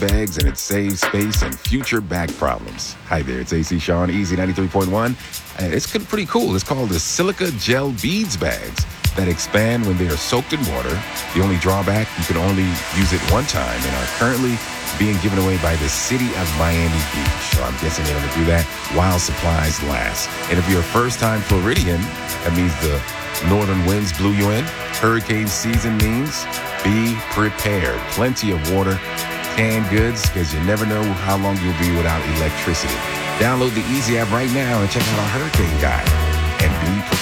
bags, and it saves space and future back problems. Hi there, it's AC Sean, Easy 93.1. It's pretty cool. It's called the Silica Gel Beads bags that expand when they are soaked in water. The only drawback, you can only use it one time and are currently being given away by the city of Miami Beach. So I'm guessing they're going to do that while supplies last. And if you're a first-time Floridian, that means the northern winds blew you in. Hurricane season means be prepared. Plenty of water, canned goods, because you never know how long you'll be without electricity. Download the Easy app right now and check out our hurricane guide and be prepared.